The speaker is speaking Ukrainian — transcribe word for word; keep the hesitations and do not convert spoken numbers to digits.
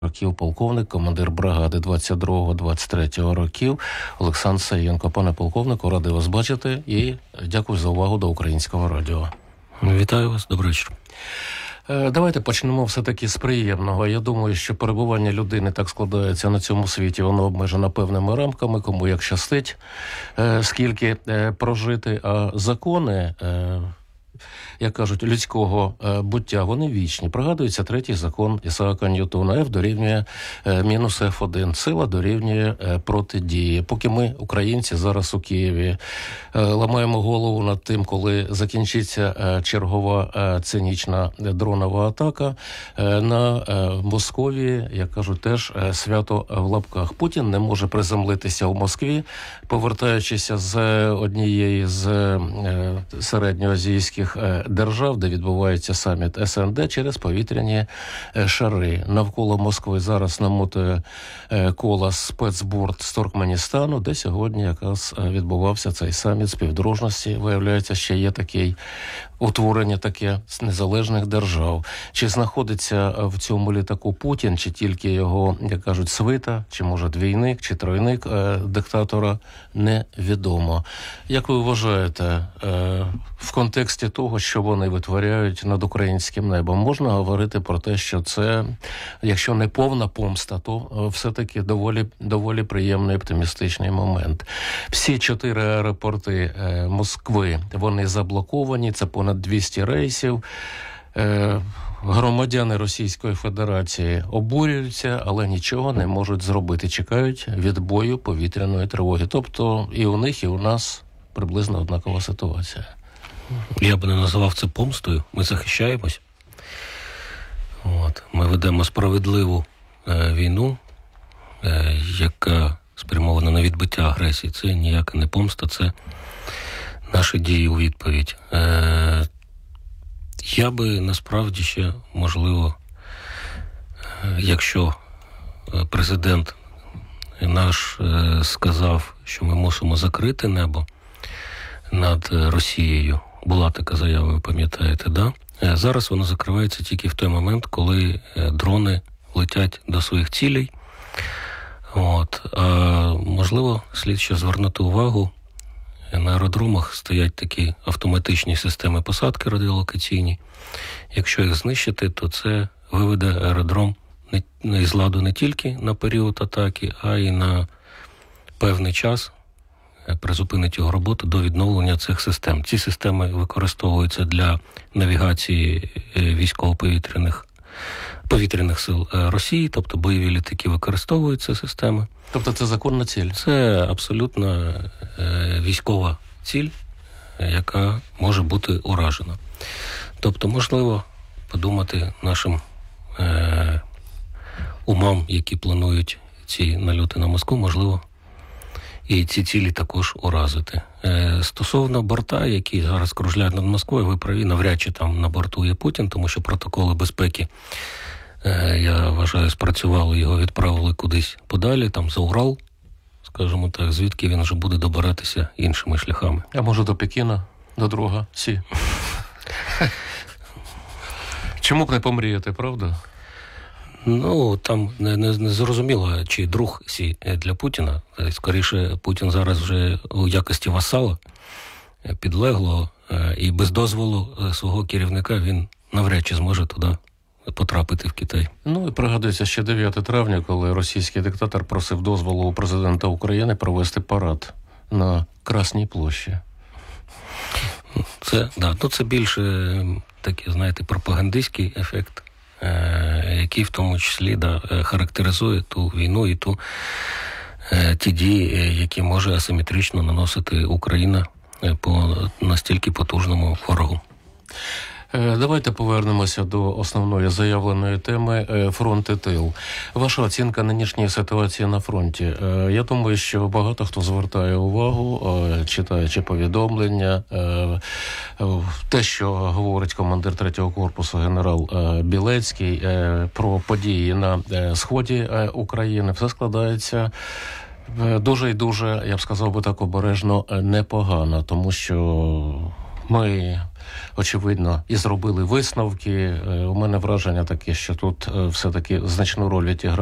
років, полковник, командир бригади двадцять другого - двадцять третього років Олександр Саєнко. Пане полковнику, радий вас бачити і дякую за увагу до Українського радіо. Вітаю вас, добрий вечір. Давайте почнемо все-таки з приємного. Я думаю, що перебування людини так складається на цьому світі, воно обмежено певними рамками, кому як щастить, скільки прожити, а закони, як кажуть, людського буття, вони вічні. Пригадується третій закон Ісаака Ньютона. F дорівнює мінус еф один. Сила дорівнює протидії. Поки ми, українці, зараз у Києві ламаємо голову над тим, коли закінчиться чергова цинічна дронова атака, на Московії, як кажуть, теж свято в лапках. Путін не може приземлитися в Москві, повертаючися з однієї з середньоазійських держав, де відбувається саміт ес ен де, через повітряні шари. Навколо Москви зараз намотує кола спецборд з Туркменістану, де сьогодні якраз відбувався цей саміт співдружності. Виявляється, ще є такий утворення таке з незалежних держав. Чи знаходиться в цьому літаку Путін, чи тільки його, як кажуть, свита, чи може двійник, чи тройник е, диктатора, невідомо. Як ви вважаєте, е, в контексті того, що вони витворяють над українським небом, можна говорити про те, що це, якщо не повна помста, то все-таки доволі, доволі приємний оптимістичний момент. Всі чотири аеропорти е, Москви, вони заблоковані, це понад двісті рейсів. Е, громадяни Російської Федерації обурюються, але нічого не можуть зробити. Чекають відбою повітряної тривоги. Тобто і у них, і у нас приблизно однакова ситуація. Я б не називав це помстою. Ми захищаємось. От. Ми ведемо справедливу е, війну, е, яка спрямована на відбиття агресії. Це ніяка не помста, це наші дії у відповідь. Е, я би насправді ще, можливо, якщо президент наш е, сказав, що ми мусимо закрити небо над Росією, була така заява, ви пам'ятаєте, да? Е, зараз воно закривається тільки в той момент, коли е, дрони летять до своїх цілей. От. А можливо, слід ще звернути увагу, на аеродромах стоять такі автоматичні системи посадки радіолокаційні. Якщо їх знищити, то це виведе аеродром не, із ладу не тільки на період атаки, а й на певний час призупинить його роботу до відновлення цих систем. Ці системи використовуються для навігації військово-повітряних повітряних сил Росії, тобто бойові літаки використовують ці системи. Тобто це законна ціль? Це абсолютно е, військова ціль, яка може бути уражена. Тобто, можливо, подумати нашим е, умам, які планують ці нальоти на Москву, можливо, і ці цілі також уразити. Е, стосовно борта, які зараз кружляють над Москвою, ви праві, навряд чи там на борту є Путін, тому що протоколи безпеки, е, я вважаю, спрацювали, його відправили кудись подалі, там за Урал, скажімо так, звідки він вже буде добиратися іншими шляхами. А може до Пекіна, до друга Сі? Чому б не помріяти, правда? Ну, там не, не, не зрозуміло, чи друг Сі для Путіна. Скоріше, Путін зараз вже у якості васала, підлеглого, і без дозволу свого керівника він навряд чи зможе туди потрапити, в Китай. Ну, і пригадується ще дев'яте травня, коли російський диктатор просив дозволу у президента України провести парад на Красній площі. Це, да, ну, це більше такий, знаєте, пропагандистський ефект, який в тому числі да, характеризує ту війну і ту, ті дії, які може асиметрично наносити Україна по настільки потужному ворогу. Давайте повернемося до основної заявленої теми «Фронт і тил». Ваша оцінка нинішньої ситуації на фронті. Я думаю, що багато хто звертає увагу, читаючи повідомлення, те, що говорить командир третього корпусу генерал Білецький про події на сході України, все складається дуже і дуже, я б сказав би так обережно, непогано, тому що Ми, очевидно, і зробили висновки. У мене враження таке, що тут все-таки значну роль відіграє